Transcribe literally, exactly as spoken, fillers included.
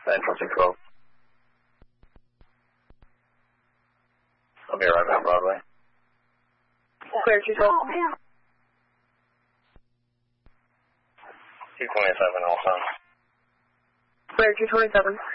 nine four six twelve. I'll be right back, Broadway. Clear two twelve. two twenty-seven also. Clear two twenty-seven.